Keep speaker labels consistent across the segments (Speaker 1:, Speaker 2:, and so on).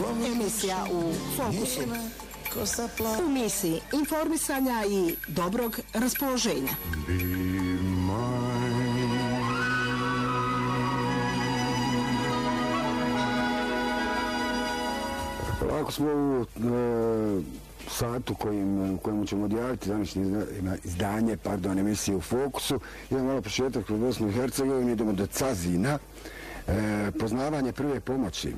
Speaker 1: Emisija u fokusu. U misiji informisanja i dobrog raspoloženja.
Speaker 2: Ovako smo u satu kojemu ćemo odjaviti današnje izdanje, emisije u fokusu. Idemo malo početak kroz Bosnu i Hercegovinu, idemo do Cazina. Poznavanje prve pomoći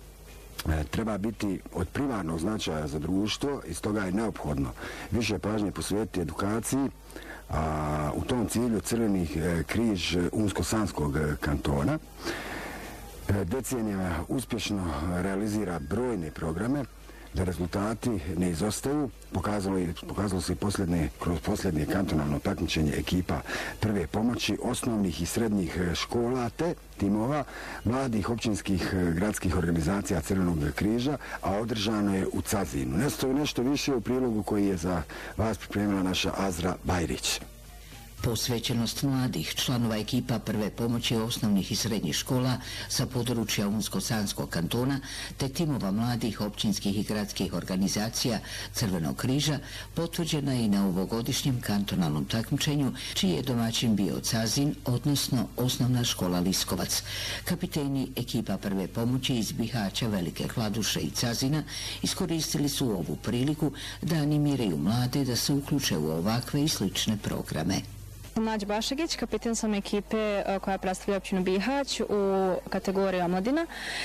Speaker 2: treba biti od primarnog značaja za društvo i stoga je neophodno više pažnje posvetiti edukaciji, a u tom cilju Crveni križ Unsko-Sanskog kantona decenijama uspješno realizira brojne programe, da rezultati ne izostaju. Pokazalo se kroz posljednje kantonalno takmičenje ekipa prve pomoći osnovnih i srednjih škola te timova mladih općinskih gradskih organizacija Crvenog križa, a održano je u Cazinu. Nešto više u prilogu koji je za vas pripremila naša Azra Bajrić.
Speaker 3: Posvećenost mladih članova ekipa prve pomoći osnovnih i srednjih škola sa područja Unsko-Sanskog kantona te timova mladih općinskih i gradskih organizacija Crvenog križa potvrđena je i na ovogodišnjem kantonalnom takmičenju, čiji je domaćin bio Cazin, odnosno osnovna škola Liskovac. Kapiteni ekipa prve pomoći iz Bihaća, Velike Kladuše i Cazina iskoristili su ovu priliku da animiraju mlade da se uključe u ovakve i slične programe.
Speaker 4: Mlađa Bašagić, kapiten sam ekipe koja predstavlja općinu Bihać u kategoriji omladina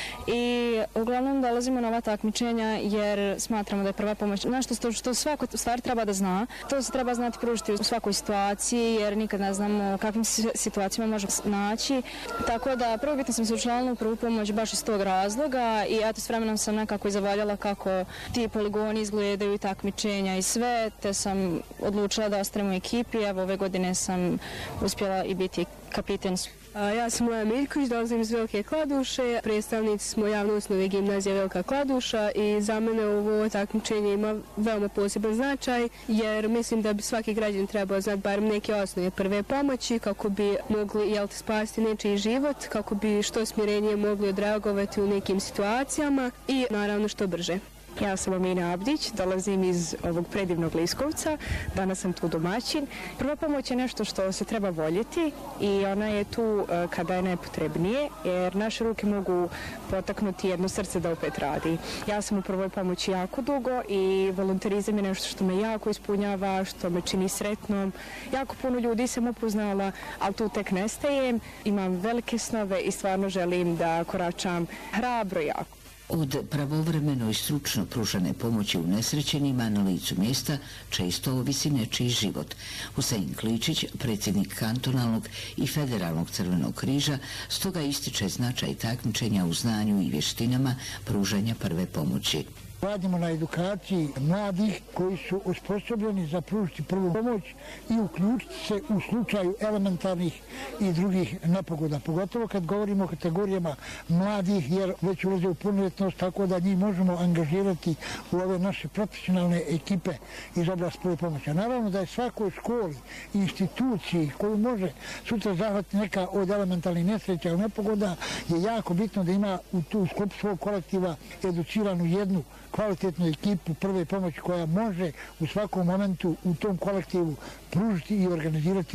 Speaker 4: i uglavnom dolazimo na ova takmičenja jer smatramo da je prva pomoć nešto što svako stvar treba da zna. To se treba znati pružiti u svakoj situaciji jer nikad ne znamo u kakvim situacijama možemo naći. Tako da prvobitno sam se učlanila u prvu pomoć baš iz tog razloga i eto s vremenom sam nekako i zavoljala kako ti poligoni izgledaju i takmičenja i sve, te sam odlučila da ostanem u ekipi. Evo ove godine sam uspjela i biti kapiten.
Speaker 5: Ja sam Moja Miljković, dolazim iz Velike Kladuše, predstavnici smo javne osnovne gimnazije Velika Kladuša i za mene ovo takmičenje ima veoma poseban značaj jer mislim da bi svaki građan trebao znati barem neke osnove prve pomoći kako bi mogli spasiti nečiji život, kako bi što smirenije mogli odreagovati u nekim situacijama i naravno što brže.
Speaker 6: Ja sam Amina Abdić, dolazim iz ovog predivnog Liskovca, danas sam tu domaćin. Prva pomoć je nešto što se treba voljeti i ona je tu kada je najpotrebnije, jer naše ruke mogu potaknuti jedno srce da opet radi. Ja sam u prvoj pomoći jako dugo i volonterizam je nešto što me jako ispunjava, što me čini sretnom. Jako puno ljudi sam upoznala, ali tu tek nestajem. Imam velike snove i stvarno želim da koračam hrabro jako.
Speaker 3: Od pravovremeno i stručno pružane pomoći unesrećenima na licu mjesta često ovisi nečiji život. Husein Kličić, predsjednik kantonalnog i federalnog Crvenog križa, stoga ističe značaj takmičenja u znanju i vještinama pružanja prve pomoći.
Speaker 7: Radimo na edukaciji mladih koji su osposobljeni za pružiti prvu pomoć i uključiti se u slučaju elementarnih i drugih nepogoda. Pogotovo kad govorimo o kategorijama mladih jer već ulaze u punoljetnost, tako da njih možemo angažirati u ove naše profesionalne ekipe iz oblasti prve pomoći. Naravno da je svakoj školi i instituciji koju može sutra zahvatiti neka od elementarnih nesreća ili nepogoda je jako bitno da ima u tu sklopu svog kolektiva educiranu jednu kvalitetnu ekipu prve pomoći koja može u svakom momentu u tom kolektivu pružiti i organizirati